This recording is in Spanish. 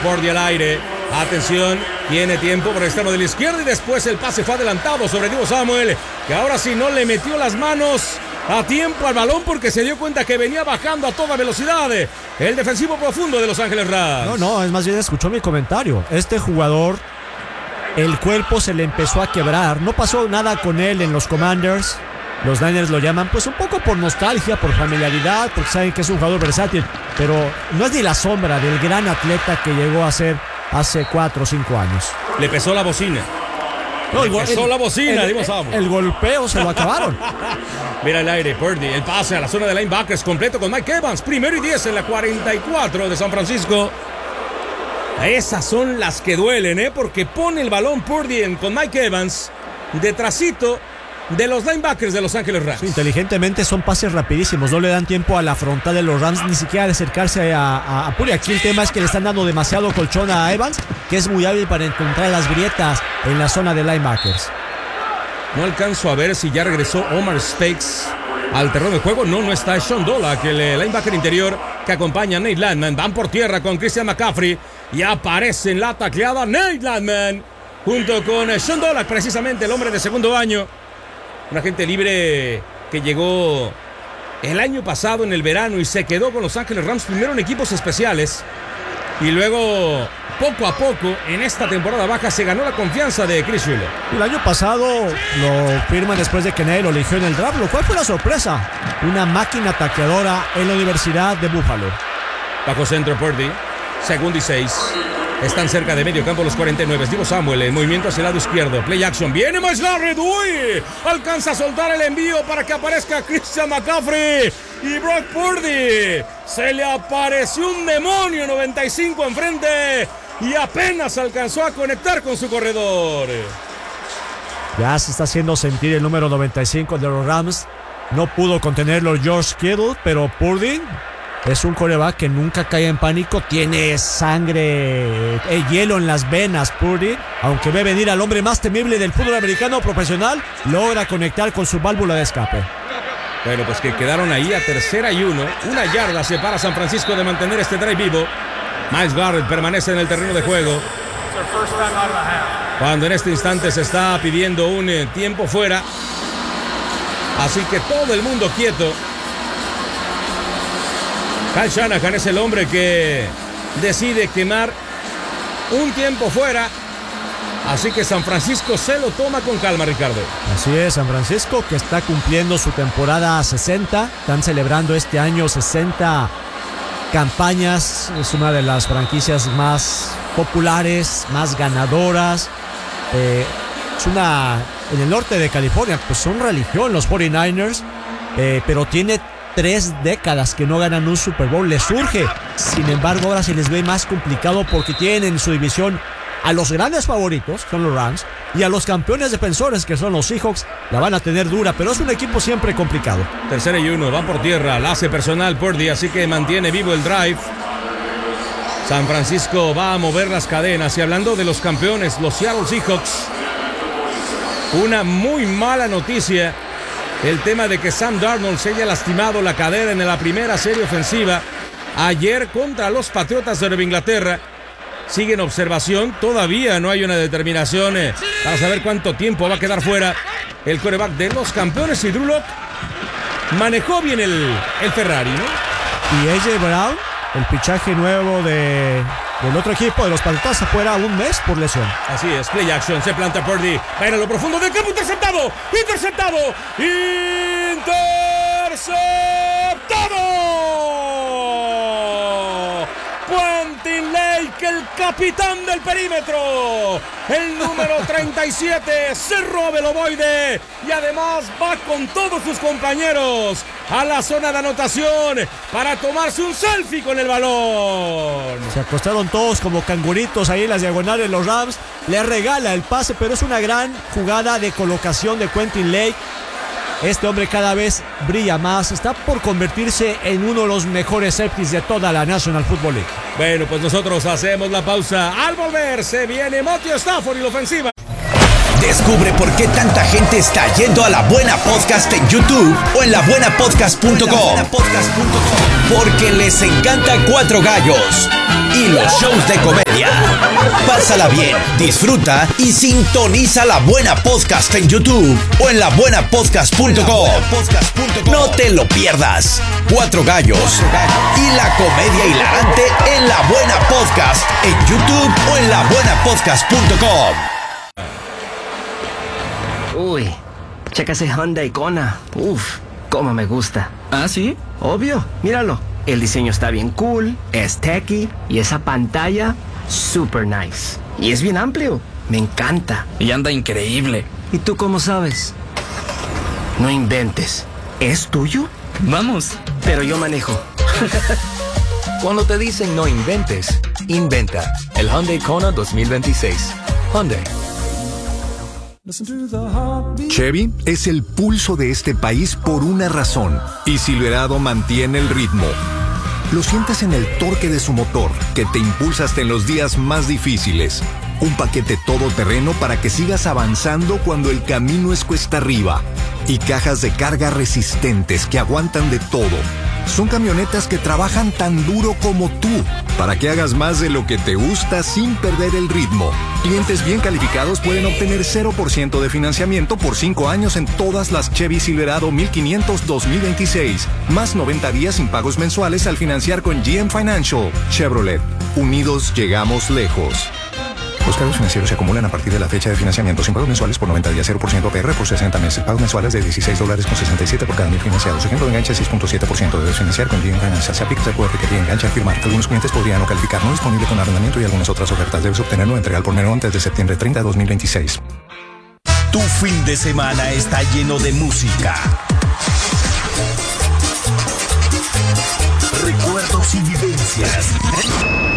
Purdy al aire. Atención, tiene tiempo por el extremo de la izquierda y después el pase fue adelantado sobre Deebo Samuel, que ahora sí no le metió las manos a tiempo al balón porque se dio cuenta que venía bajando a toda velocidad el defensivo profundo de Los Ángeles Rams. No, es más bien escuchó mi comentario. Este jugador, el cuerpo se le empezó a quebrar. No pasó nada con él en los Commanders. Los Niners lo llaman pues un poco por nostalgia, por familiaridad, porque saben que es un jugador versátil, pero no es ni la sombra del gran atleta que llegó a ser hace 4 o 5 años. Le pesó la bocina. No, el golpeo se lo acabaron. Mira el aire, Purdy, el pase a la zona de linebackers completo con Mike Evans. 1st y 10 en la 44 de San Francisco. Esas son las que duelen, porque pone el balón Purdy con Mike Evans detrásito de los linebackers de Los Ángeles Rams. Sí, inteligentemente son pases rapidísimos, no le dan tiempo a la frontal de los Rams ni siquiera de acercarse a Purdy. Aquí el tema es que le están dando demasiado colchón a Evans, que es muy hábil para encontrar las grietas en la zona de linebackers. No alcanzo a ver si ya regresó Omar Speights al terreno de juego. No está Sean Dollack, el linebacker interior que acompaña a Nate Landman. Van por tierra con Christian McCaffrey y aparece en la tacleada Nate Landman junto con Sean Dollack, precisamente el hombre de segundo año. Un agente libre que llegó el año pasado en el verano y se quedó con Los Ángeles Rams primero en equipos especiales y luego poco a poco en esta temporada baja se ganó la confianza de Chris Wheeler. El año pasado lo firman después de que nadie lo eligió en el draft, lo cual fue la sorpresa. Una máquina tacleadora en la Universidad de Buffalo. Bajo centro Purdy, 2nd y 6. Están cerca de medio campo los 49. Deebo Samuel en movimiento hacia el lado izquierdo. Play action. Viene Myles Garrett. ¡Uy! Alcanza a soltar el envío para que aparezca Christian McCaffrey. Y Brock Purdy. Se le apareció un demonio 95 enfrente. Y apenas alcanzó a conectar con su corredor. Ya se está haciendo sentir el número 95 de los Rams. No pudo contenerlo George Kittle, pero Purdy es un quarterback que nunca cae en pánico. Tiene sangre, hielo en las venas. Purdy, aunque ve venir al hombre más temible del fútbol americano profesional, logra conectar con su válvula de escape. Bueno, pues que quedaron ahí a 3rd y 1. 1 yarda separa a San Francisco de mantener este drive vivo. Myles Garrett permanece en el terreno de juego, cuando en este instante se está pidiendo un tiempo fuera. Así que todo el mundo quieto. Kyle Shanahan es el hombre que decide quemar un tiempo fuera. Así que San Francisco se lo toma con calma, Ricardo. Así es, San Francisco que está cumpliendo su temporada 60. Están celebrando este año 60 campañas. Es una de las franquicias más populares, más ganadoras. Es una... En el norte de California, pues son religión los 49ers. Pero tiene 3 décadas que no ganan un Super Bowl. Les surge. Sin embargo, ahora se les ve más complicado porque tienen en su división a los grandes favoritos, son los Rams, y a los campeones defensores, que son los Seahawks. La van a tener dura, pero es un equipo siempre complicado. 3rd y 1, van por tierra, la hace personal Purdy, así que mantiene vivo el drive. San Francisco va a mover las cadenas. Y hablando de los campeones, los Seattle Seahawks, una muy mala noticia. El tema de que Sam Darnold se haya lastimado la cadera en la primera serie ofensiva ayer contra los Patriotas de Nueva Inglaterra. Sigue en observación, todavía no hay una determinación para saber cuánto tiempo va a quedar fuera el quarterback de los campeones. Y Drew Lock manejó bien el Ferrari, ¿no? Y AJ Brown, el fichaje nuevo del otro equipo de los Patriotas, afuera un mes por lesión. Así es, play action, se planta Purdy, va en lo profundo del campo, interceptado. Quentin Lake, el capitán del perímetro, el número 37, se roba el ovoide y además va con todos sus compañeros a la zona de anotación para tomarse un selfie con el balón. Se acostaron todos como canguritos ahí en las diagonales los Rams. Le regala el pase, pero es una gran jugada de colocación de Quentin Lake. Este hombre cada vez brilla más. Está por convertirse en uno de los mejores safeties de toda la National Football League. Bueno, pues nosotros hacemos la pausa. Al volver se viene Matthew Stafford y la ofensiva. Descubre por qué tanta gente está yendo a La Buena Podcast en YouTube o en labuenapodcast.com. Porque les encanta Cuatro Gallos y los shows de comedia. Pásala bien, disfruta y sintoniza La Buena Podcast en YouTube o en labuenapodcast.com. No te lo pierdas. Cuatro Gallos y la comedia hilarante en La Buena Podcast en YouTube o en labuenapodcast.com. Uy, checa ese Hyundai Kona. Uf, cómo me gusta. ¿Ah, sí? Obvio, míralo. El diseño está bien cool, es techy y esa pantalla, super nice. Y es bien amplio, me encanta. Y anda increíble. ¿Y tú cómo sabes? No inventes. ¿Es tuyo? Vamos. Pero yo manejo. Cuando te dicen no inventes, inventa. El Hyundai Kona 2026. Hyundai. Chevy es el pulso de este país por una razón, y Silverado mantiene el ritmo. Lo sientes en el torque de su motor, que te impulsa hasta en los días más difíciles. Un paquete todoterreno para que sigas avanzando cuando el camino es cuesta arriba. Y cajas de carga resistentes que aguantan de todo. Son camionetas que trabajan tan duro como tú, para que hagas más de lo que te gusta sin perder el ritmo. Clientes bien calificados pueden obtener 0% de financiamiento por 5 años en todas las Chevy Silverado 1500 2026. Más 90 días sin pagos mensuales al financiar con GM Financial. Chevrolet. Unidos llegamos lejos. Los cargos financieros se acumulan a partir de la fecha de financiamiento sin pagos mensuales por 90 días, 0% APR por 60 meses. Pagos mensuales de $16.67 por cada 1000 financiados. Ejemplo de enganche 6.7%. Debes financiar con GM Financial. Se aplica el QR que enganche al firmar. Algunos clientes podrían no calificar. No disponible con arrendamiento y algunas otras ofertas. Debes obtenerlo entrega por menor antes de septiembre 30 de 2026. Tu fin de semana está lleno de música, recuerdos y vivencias.